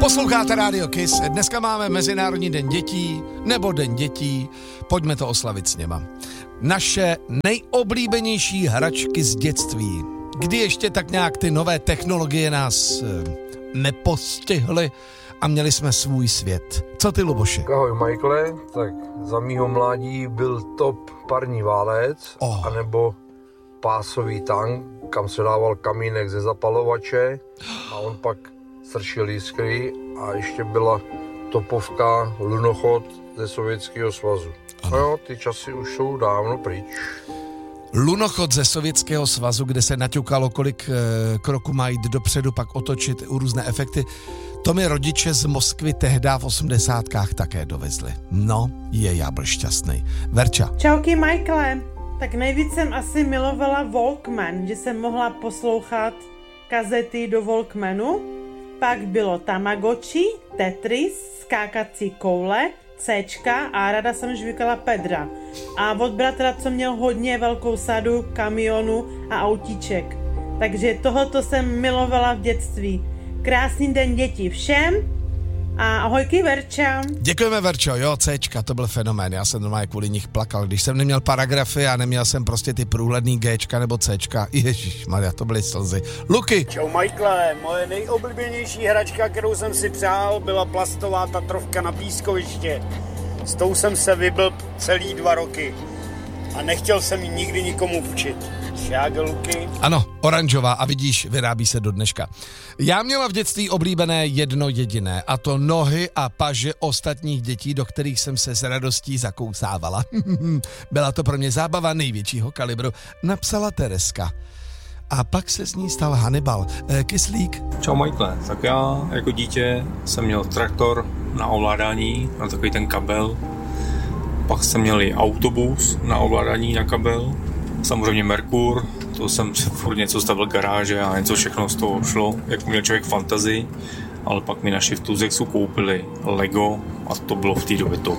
Posloucháte Radio Kiss. Dneska máme Mezinárodní den dětí, nebo Den dětí. Pojďme to oslavit s něma. Naše nejoblíbenější hračky z dětství. Kdy ještě tak nějak ty nové technologie nás nepostihly a měli jsme svůj svět. Co ty, Luboši? Ahoj, Michaele. Tak za mýho mládí byl top parní válec, anebo pásový tank, kam se dával kamínek ze zapalovače a on pak strčil jiskry, a ještě byla topovka lunochod ze Sovětského svazu. No jo, ty časy už jsou dávno pryč. Lunochod ze Sovětského svazu, kde se naťukalo, kolik kroků má jít dopředu, pak otočit u různé efekty. To mi rodiče z Moskvy tehdy v 80kách také dovezli. No, já byl šťastný. Verča. Čauky, Michaele. Tak nejvíc jsem asi milovala Walkman, že jsem mohla poslouchat kazety do Walkmanu. Pak bylo Tamagotchi, Tetris, skákací koule, Cčka a ráda jsem žvykala Pedra. A od bratra, co měl hodně velkou sadu kamionů a autíček. Takže tohoto jsem milovala v dětství. Krásný den dětí všem a ahojky, Verča. Děkujeme, Verčo, jo, Cčka, to byl fenomén, já jsem normálně kvůli nich plakal, když jsem neměl paragrafy a neměl jsem prostě ty průhledný Gčka nebo Cčka, ježišmarja, to byly slzy. Luky. Čau, Michaele, moje nejoblíbenější hračka, kterou jsem si přál, byla plastová Tatrovka na pískoviště. S tou jsem se vyblb celý 2 roky a nechtěl jsem ji nikdy nikomu půjčit. Šáge, Luky. Ano, oranžová a vidíš, vyrábí se do dneška. Já měla v dětství oblíbené jedno jediné, a to nohy a paže ostatních dětí, do kterých jsem se s radostí zakousávala. Byla to pro mě zábava největšího kalibru, napsala Tereska. A pak se s ní stal Hannibal. Kyslík. Čau, Michaele. Tak já jako dítě jsem měl traktor na ovládání, na takový ten kabel. Pak jsem měl i autobus na ovládání na kabel. Samozřejmě Merkur, to jsem se furt něco stavil garáže a něco všechno z toho šlo, jak měl člověk fantazii, ale pak mi naši v Tuzexu koupili Lego a to bylo v té době top.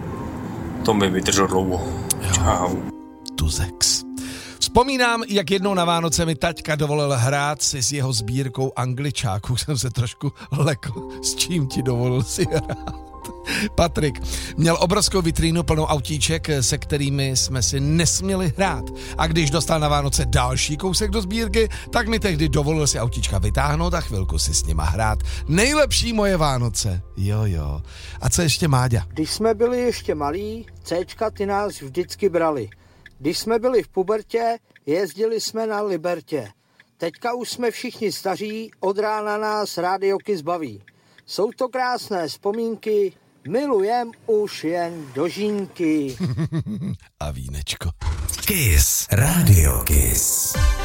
To mi vydrželo dlouho. Čau. Tuzex. Vzpomínám, jak jednou na Vánoce mi taťka dovolil hrát si s jeho sbírkou Angličáků. Jsem se trošku lekl, s čím ti dovolil si hrát. Patrik měl obrovskou vitrínu plnou autíček, se kterými jsme si nesměli hrát. A když dostal na Vánoce další kousek do sbírky, tak mi tehdy dovolil si autíčka vytáhnout a chvilku si s nima hrát. Nejlepší moje Vánoce. Jo. A co ještě, Máďa? Když jsme byli ještě malí, Cčka ty nás vždycky brali. Když jsme byli v pubertě, jezdili jsme na Libertě. Teďka už jsme všichni staří, od rána nás Radio Kiss baví. Jsou to krásné vzpomínky, milujem už jen dožínky. A vínečko. Kiss, Radio Kiss.